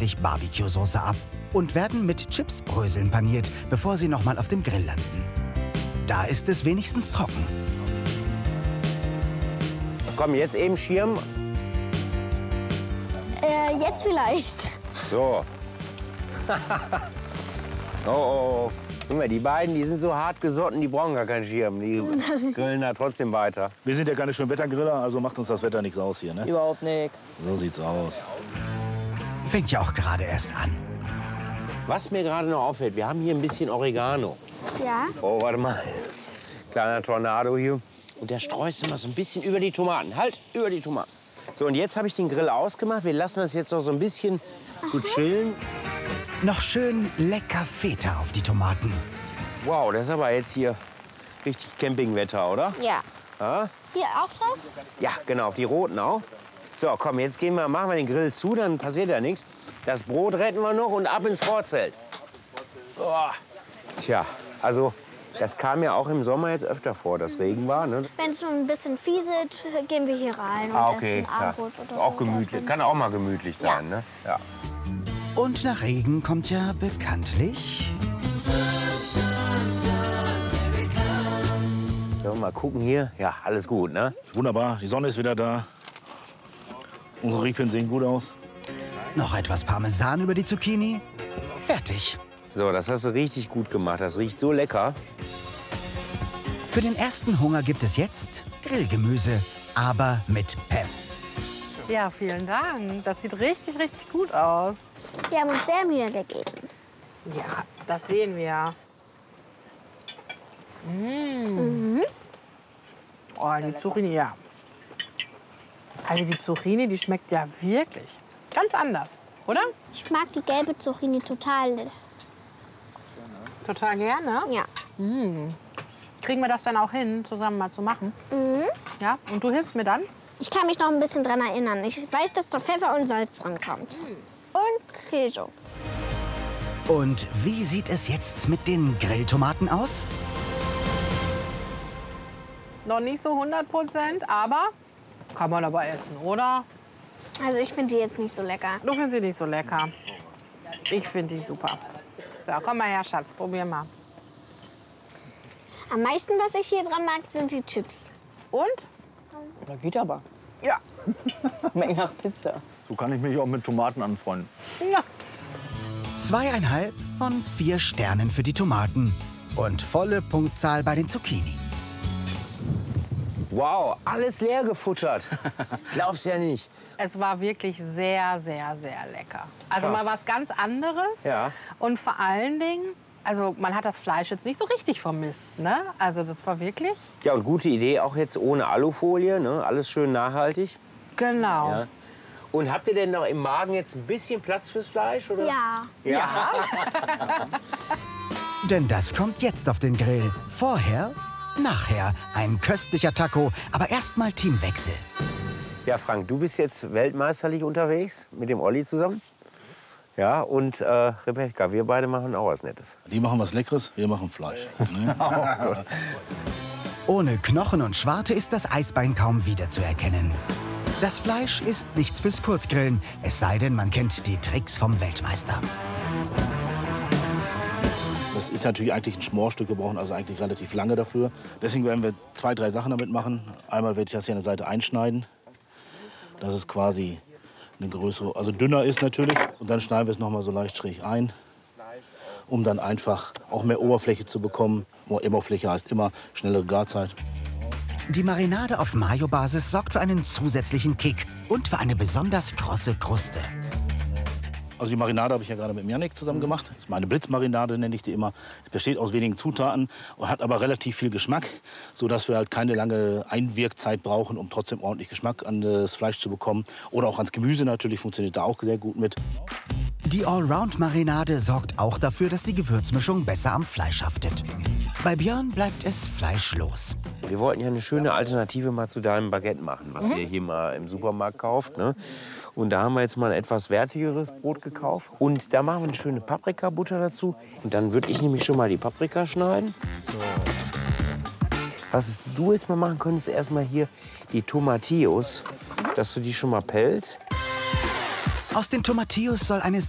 Essigig Barbecue-Soße ab und werden mit Chipsbröseln paniert, bevor sie nochmal auf dem Grill landen. Da ist es wenigstens trocken. Komm, jetzt eben Schirm. Jetzt vielleicht. So. Oh, oh. Guck mal, die beiden, die sind so hart gesotten, die brauchen gar keinen Schirm. Die grillen da trotzdem weiter. Wir sind ja keine Schönwettergriller, also macht uns das Wetter nichts aus hier, ne? Überhaupt nichts. So sieht's aus. Fängt ja auch gerade erst an. Was mir gerade noch auffällt, wir haben hier ein bisschen Oregano. Ja. Oh, warte mal. Kleiner Tornado hier. Und der streust du mal so ein bisschen über die Tomaten. Halt, über die Tomaten. So, und jetzt habe ich den Grill ausgemacht. Wir lassen das jetzt noch so ein bisschen gut chillen. Noch schön lecker Feta auf die Tomaten. Wow, das ist aber jetzt hier richtig Campingwetter, oder? Ja. Ja? Hier auch drauf? Ja, genau, auf die roten auch. So, komm, jetzt machen wir den Grill zu, dann passiert ja nichts. Das Brot retten wir noch und ab ins Vorzelt. Oh. Tja, also das kam ja auch im Sommer jetzt öfter vor, dass Regen war. Ne? Wenn es so ein bisschen fieselt, gehen wir hier rein und essen Abendbrot oder so. Auch gemütlich, kann auch mal gemütlich sein, ne? Ja. Und nach Regen kommt ja bekanntlich... So, mal gucken hier. Ja, alles gut, ne? Wunderbar, die Sonne ist wieder da. Unsere Riebchen sehen gut aus. Noch etwas Parmesan über die Zucchini. Fertig. So, das hast du richtig gut gemacht. Das riecht so lecker. Für den ersten Hunger gibt es jetzt Grillgemüse, aber mit Pep. Ja, vielen Dank. Das sieht richtig, richtig gut aus. Wir haben uns sehr Mühe gegeben. Ja, das sehen wir. Oh, die Zucchini, ja. Also die Zucchini, die schmeckt ja wirklich ganz anders, oder? Ich mag die gelbe Zucchini total. Total gerne. Ja. Kriegen wir das dann auch hin, zusammen mal zu machen? Ja, und du hilfst mir dann? Ich kann mich noch ein bisschen dran erinnern. Ich weiß, dass da Pfeffer und Salz dran kommt. Und Käse. Und wie sieht es jetzt mit den Grilltomaten aus? Noch nicht so 100%, aber kann man aber essen, oder? Also ich finde die jetzt nicht so lecker. Du findest sie nicht so lecker. Ich finde die super. So, komm mal her, Schatz, probier mal. Am meisten, was ich hier dran mag, sind die Chips. Und? Da geht aber. Ja. Schmeckt nach Pizza. So kann ich mich auch mit Tomaten anfreunden. Ja. 2,5 von 4 Sternen für die Tomaten. Und volle Punktzahl bei den Zucchini. Wow, alles leer gefuttert. Glaub's ja nicht. Es war wirklich sehr, sehr, sehr lecker. Also Krass. mal was ganz anderes. Ja. Und vor allen Dingen, also man hat das Fleisch jetzt nicht so richtig vermisst, ne? Also das war wirklich... Ja, und gute Idee, auch jetzt ohne Alufolie, ne? Alles schön nachhaltig. Genau. Ja. Und habt ihr denn noch im Magen jetzt ein bisschen Platz fürs Fleisch, oder? Ja. Denn das kommt jetzt auf den Grill. Vorher, nachher ein köstlicher Taco, aber erstmal Teamwechsel. Ja, Frank, du bist jetzt weltmeisterlich unterwegs mit dem Olli zusammen. Ja, und Rebecca, wir beide machen auch was Nettes. Die machen was Leckeres, wir machen Fleisch. Ne? Ohne Knochen und Schwarte ist das Eisbein kaum wiederzuerkennen. Das Fleisch ist nichts fürs Kurzgrillen, es sei denn, man kennt die Tricks vom Weltmeister. Das ist natürlich eigentlich ein Schmorstück, wir brauchen also eigentlich relativ lange dafür. Deswegen werden wir 2, 3 Sachen damit machen. Einmal werde ich das hier an der Seite einschneiden, dass es quasi eine größere, also dünner ist natürlich. Und dann schneiden wir es noch mal so leicht schräg ein, um dann einfach auch mehr Oberfläche zu bekommen. Oberfläche heißt immer schnellere Garzeit. Die Marinade auf Mayo-Basis sorgt für einen zusätzlichen Kick und für eine besonders krosse Kruste. Also die Marinade habe ich ja gerade mit Jannik zusammen gemacht. Das ist meine Blitzmarinade, nenne ich die immer. Es besteht aus wenigen Zutaten und hat aber relativ viel Geschmack, sodass wir halt keine lange Einwirkzeit brauchen, um trotzdem ordentlich Geschmack an das Fleisch zu bekommen. Oder auch ans Gemüse natürlich, funktioniert da auch sehr gut mit. Die Allround-Marinade sorgt auch dafür, dass die Gewürzmischung besser am Fleisch haftet. Bei Björn bleibt es fleischlos. Wir wollten ja eine schöne Alternative mal zu deinem Baguette machen, was ihr hier mal im Supermarkt kauft. Ne? Und da haben wir jetzt mal ein etwas wertigeres Brot gekauft. Und da machen wir eine schöne Paprikabutter dazu. Und dann würde ich nämlich schon mal die Paprika schneiden. So. Was du jetzt mal machen könntest, erstmal hier die Tomatillos, dass du die schon mal pelzt. Aus den Tomatillos soll eine